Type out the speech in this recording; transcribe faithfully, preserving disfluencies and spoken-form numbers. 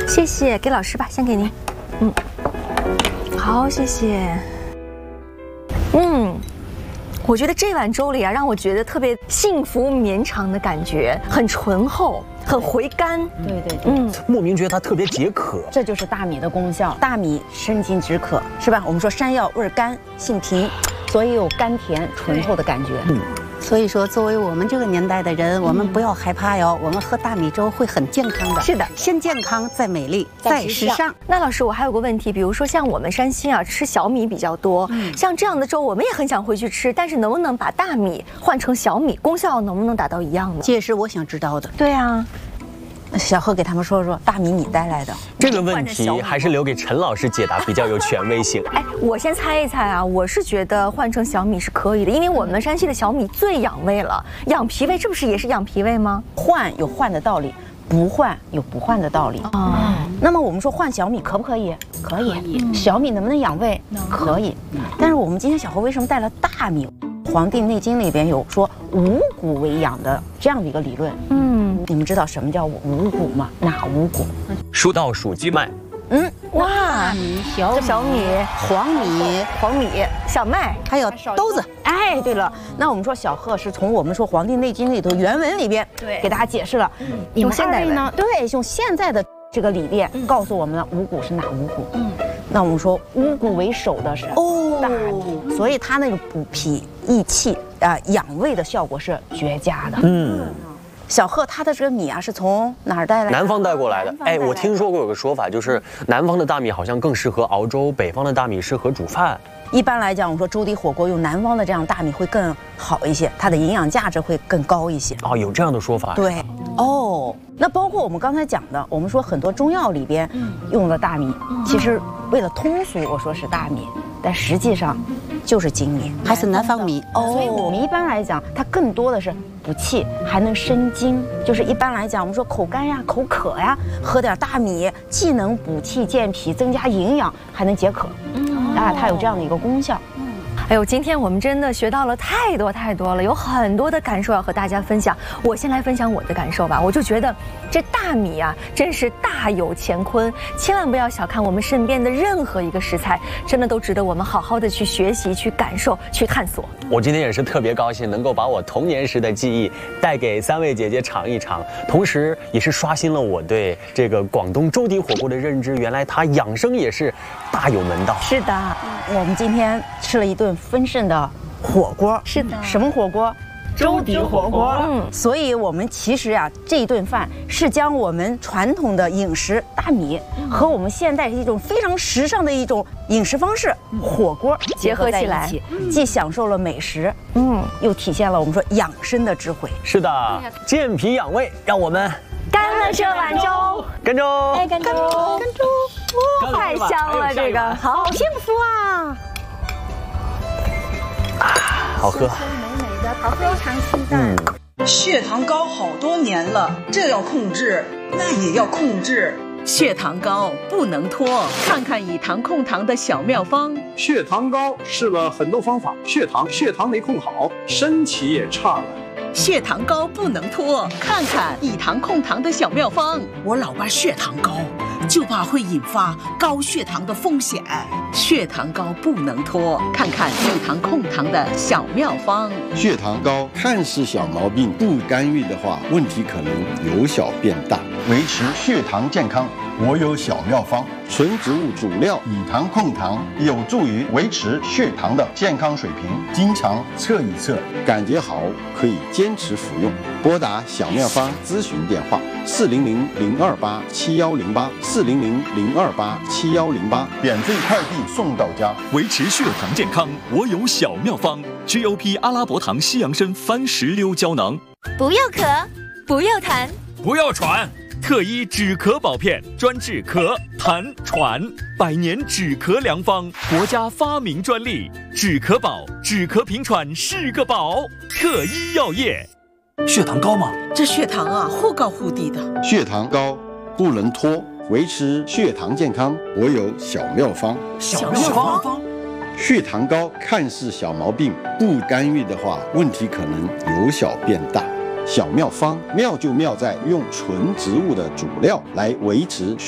谢谢，给老师吧，先给您。嗯，好，谢谢。嗯。 我觉得这碗粥里啊，让我觉得特别幸福绵长的感觉，很醇厚，很回甘。 对对对， 嗯， 莫名觉得它特别解渴。 这就是大米的功效。大米生津止渴，是吧？我们说山药味甘性平，所以有甘甜醇厚的感觉。 嗯。 所以说，作为我们这个年代的人，我们不要害怕哟。我们喝大米粥会很健康的。 是的， 先健康，再美丽，再时尚。 那老师，我还有个问题，比如说像我们山西啊，吃小米比较多，嗯、像这样的粥，我们也很想回去吃，但是能不能把大米换成小米，功效能不能达到一样呢？ 这也是我想知道的。 对啊。 小贺给他们说说，大米你带来的这个问题还是留给陈老师解答比较有权威性。 哎，我先猜一猜啊，我是觉得换成小米是可以的，因为我们山西的小米最养胃了，养脾胃，这不是也是养脾胃吗？ 换有换的道理，不换有不换的道理啊。哦、那么我们说换小米可不可以？可以。嗯、小米能不能养胃？可以。但是我们今天小贺为什么带了大米？ 《黄帝内经》里边有说五谷为养的这样的一个理论。嗯，你们知道什么叫五谷吗？哪五谷？ 书到黍鸡麦。 嗯， 哇， 米、小这小米、 黄米、 黄米、小麦， 还有豆子。 哎，对了，那我们说小贺是从我们说《黄帝内经》里头原文里边对给大家解释了。你们现在呢？对，用现在的这个理念告诉我们了五谷是哪五谷。嗯，那我们说五谷为首的是大米，所以它那个补脾益气啊、呃、养胃的效果是绝佳的。嗯。 小贺他的这个米啊，是从哪儿带来的？ 南方带过来的。哎，我听说过有个说法，就是南方的大米好像更适合熬粥，北方的大米适合煮饭。 一般来讲，我们说粥底火锅用南方的这样大米会更好一些，它的营养价值会更高一些。 哦，有这样的说法。 对，哦，那包括我们刚才讲的，我们说很多中药里边用的大米，其实为了通俗，我说是大米，但实际上就是精米， 还是南方米。 哦，所以我们一般来讲，它更多的是补气，还能生津。就是一般来讲，我们说口干呀、口渴呀，喝点大米，既能补气健脾，增加营养，还能解渴。嗯，啊，它有这样的一个功效。 哎呦，今天我们真的学到了太多太多了，有很多的感受要和大家分享。我先来分享我的感受吧，我就觉得这大米啊，真是大有乾坤，千万不要小看我们身边的任何一个食材，真的都值得我们好好的去学习、去感受、去探索。 我今天也是特别高兴，能够把我童年时的记忆带给三位姐姐尝一尝，同时也是刷新了我对这个广东粥底火锅的认知。原来它养生也是大有门道。 是的，我们今天吃了一顿 丰盛的火锅， 是的， 什么火锅？粥底火锅。嗯，所以我们其实呀、啊，这一顿饭是将我们传统的饮食大米和我们现代一种非常时尚的一种饮食方式火锅结合起来， 既享受了美食，嗯，又体现了我们说养生的智慧。 是的，健脾养胃，让我们干了这碗粥， 干粥， 哎，干粥，干粥，太香了，这个好幸福啊！ 好喝， 美美的，好，非常清淡。 嗯，血糖高好多年了，这要控制，那也要控制。 血糖高不能拖，看看以糖控糖的小妙方。 血糖高试了很多方法，血糖血糖没控好，身体也差了。 血糖高不能拖，看看以糖控糖的小妙方。 我老爸血糖高，就怕会引发高血糖的风险。 血糖高不能拖，看看以糖控糖的小妙方。 血糖高看似小毛病，不干预的话，问题可能由小变大。维持血糖健康，我有小妙方：纯植物主料以糖控糖，有助于维持血糖的健康水平。经常测一测，感觉好可以坚持服用。拨打小妙方咨询电话：四零零零二八七幺零八，四零零零二八七幺零八，免费快递送到家。 维持血糖健康，我有小妙方 ：G O P 阿拉伯糖西洋参番石榴胶囊。 不要咳，不要痰， 不要喘。 特医止咳宝片，专治咳、痰、喘，百年止咳良方，国家发明专利。止咳宝，止咳平喘是个宝。特医药业。 血糖高吗？ 这血糖啊，忽高忽低的。 血糖高不能拖，维持血糖健康，我有小妙方。 小妙方。 血糖高看似小毛病，不干预的话，问题可能由小变大。 小妙方妙就妙在用纯植物的主料来维持